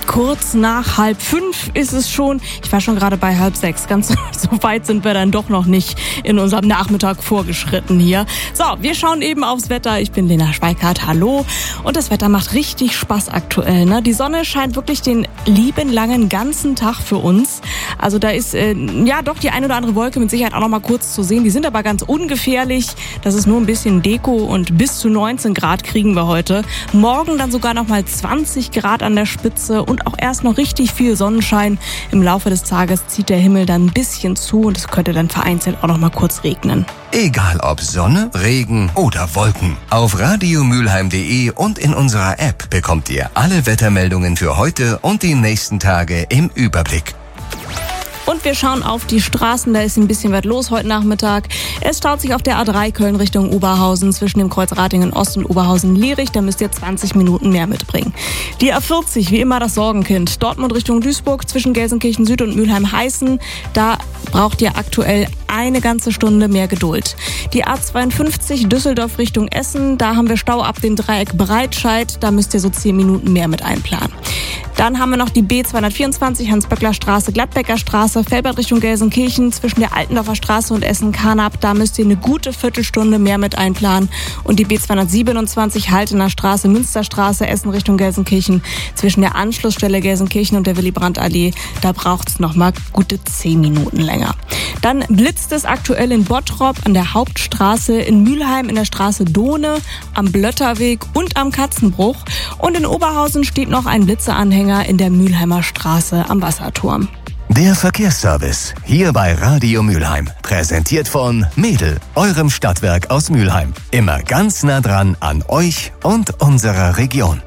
Kurz nach 4:30 ist es schon. Ich war schon gerade bei 5:30. Ganz so weit sind wir dann doch noch nicht in unserem Nachmittag vorgeschritten hier. So, wir schauen eben aufs Wetter. Ich bin Lena Schweikart. Hallo. Und das Wetter macht richtig Spaß aktuell, ne? Die Sonne scheint wirklich den lieben langen ganzen Tag für uns. Also da ist doch die ein oder andere Wolke mit Sicherheit auch noch mal kurz zu sehen. Die sind aber ganz ungefährlich. Das ist nur ein bisschen Deko und bis zu 19 Grad kriegen wir heute. Morgen dann sogar noch mal 20 Grad an der Spitze und auch erst noch richtig viel Sonnenschein. Im Laufe des Tages zieht der Himmel dann ein bisschen zu und es könnte dann vereinzelt auch noch mal kurz regnen. Egal ob Sonne, Regen oder Wolken. Auf radiomülheim.de und in unserer App bekommt ihr alle Wettermeldungen für heute und die nächsten Tage im Überblick. Und wir schauen auf die Straßen, da ist ein bisschen was los heute Nachmittag. Es staut sich auf der A3 Köln Richtung Oberhausen zwischen dem Kreuz Ratingen Ost und Oberhausen-Lierich. Da müsst ihr 20 Minuten mehr mitbringen. Die A40, wie immer das Sorgenkind. Dortmund Richtung Duisburg zwischen Gelsenkirchen Süd und Mülheim-Heißen. Da braucht ihr aktuell eine ganze Stunde mehr Geduld. Die A52 Düsseldorf Richtung Essen. Da haben wir Stau ab dem Dreieck Breitscheid. Da müsst ihr so 10 Minuten mehr mit einplanen. Dann haben wir noch die B224 Hans-Böckler Straße, Gladbecker Straße, Felbert Richtung Gelsenkirchen zwischen der Altendorfer Straße und Essen-Karnap. Da müsst ihr eine gute Viertelstunde mehr mit einplanen. Und die B227 Haltener Straße, Münsterstraße, Essen Richtung Gelsenkirchen zwischen der Anschlussstelle Gelsenkirchen und der Willy-Brandt-Allee. Da braucht es nochmal gute 10 Minuten länger. Dann blitzt es aktuell in Bottrop an der Hauptstraße, in Mülheim in der Straße Dohne, am Blötterweg und am Katzenbruch. Und in Oberhausen steht noch ein Blitzeanhänger in der Mülheimer Straße am Wasserturm. Der Verkehrsservice hier bei Radio Mülheim. Präsentiert von Mädel, eurem Stadtwerk aus Mülheim. Immer ganz nah dran an euch und unserer Region.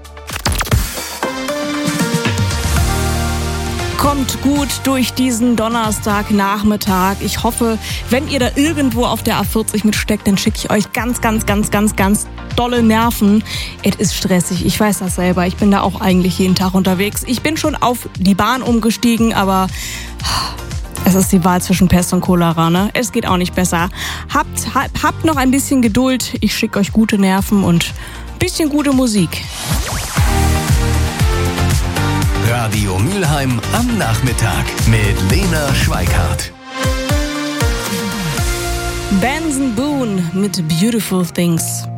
Kommt gut durch diesen Donnerstagnachmittag. Ich hoffe, wenn ihr da irgendwo auf der A40 mitsteckt, dann schicke ich euch ganz dolle Nerven. Es ist stressig, ich weiß das selber. Ich bin da auch eigentlich jeden Tag unterwegs. Ich bin schon auf die Bahn umgestiegen, aber es ist die Wahl zwischen Pest und Cholera, ne? Es geht auch nicht besser. Habt noch ein bisschen Geduld. Ich schicke euch gute Nerven und ein bisschen gute Musik. Radio Mülheim am Nachmittag mit Lena Schweikart. Benson Boone mit Beautiful Things.